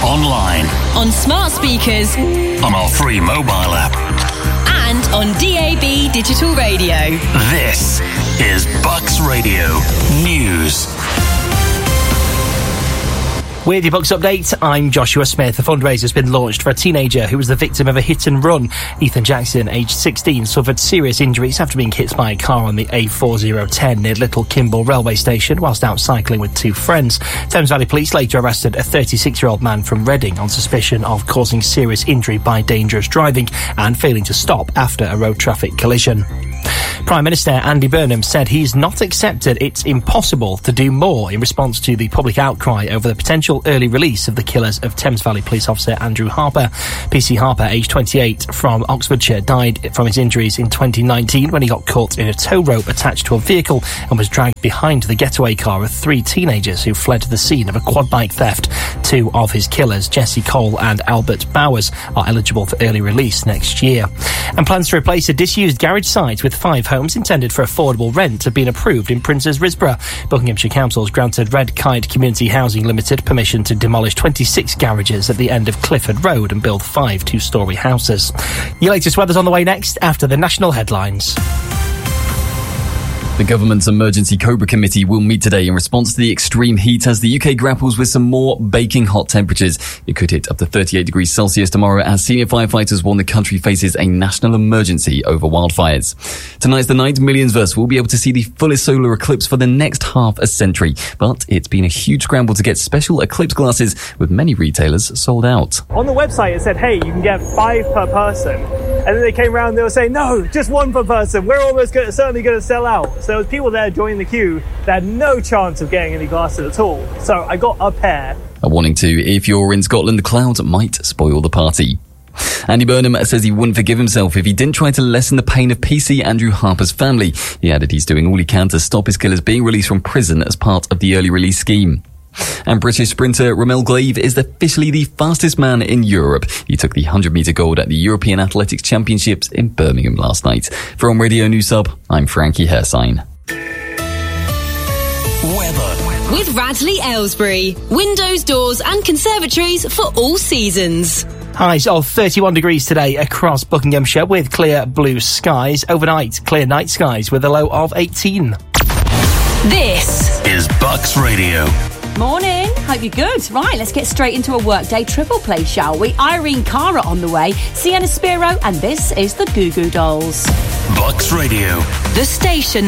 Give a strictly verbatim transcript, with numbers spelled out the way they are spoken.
online, on smart speakers, on our free mobile app, and on D A B digital radio. This is Bucks Radio News. With your Bucks update, I'm Joshua Smith. A fundraiser has been launched for a teenager who was the victim of a hit and run. Ethan Jackson, aged sixteen, suffered serious injuries after being hit by a car on the A four oh one near Little Kimble railway station whilst out cycling with two friends. Thames Valley Police later arrested a thirty-six-year-old man from Reading on suspicion of causing serious injury by dangerous driving and failing to stop after a road traffic collision. Prime Minister Andy Burnham said he's not accepted it's impossible to do more in response to the public outcry over the potential early release of the killers of Thames Valley Police Officer Andrew Harper. P C Harper, aged twenty-eight, from Oxfordshire, died from his injuries in twenty nineteen when he got caught in a tow rope attached to a vehicle and was dragged behind the getaway car of three teenagers who fled to the scene of a quad bike theft. Two of his killers, Jesse Cole and Albert Bowers, are eligible for early release next year. And plans to replace a disused garage site with five homes intended for affordable rent have been approved in Princes Risborough. Buckinghamshire Council's granted Red Kite Community Housing Limited permission to demolish twenty-six garages at the end of Clifford Road and build five two-storey houses. Your latest weather's on the way next after the national headlines. The government's emergency Cobra committee will meet today in response to the extreme heat as the U K grapples with some more baking hot temperatures. It could hit up to thirty-eight degrees Celsius tomorrow as senior firefighters warn the country faces a national emergency over wildfires. Tonight's the night millions of us will be able to see the fullest solar eclipse for the next half a century. But it's been a huge scramble to get special eclipse glasses, with many retailers sold out. On the website it said, hey, you can get five per person. And then they came around and they were saying, no, just one per person. We're almost gonna, certainly going to sell out. So there was people there joining the queue that had no chance of getting any glasses at all. So I got a pair. A warning too, if you're in Scotland, the clouds might spoil the party. Andy Burnham says he wouldn't forgive himself if he didn't try to lessen the pain of P C Andrew Harper's family. He added he's doing all he can to stop his killers being released from prison as part of the early release scheme. And British sprinter Ramel Glave is officially the fastest man in Europe. He took the one hundred metre gold at the European Athletics Championships in Birmingham last night. From Radio News Sub, I'm Frankie Hersign. Weather. With Radley Aylesbury. Windows, doors and conservatories for all seasons. Highs of thirty-one degrees today across Buckinghamshire with clear blue skies. Overnight, clear night skies with a low of eighteen. This is Bucks Radio. Morning. Hope you're good. Right, let's get straight into a workday triple play, shall we? Irene Cara on the way, Sienna Spiro, and this is the Goo Goo Dolls. Bucks Radio. The station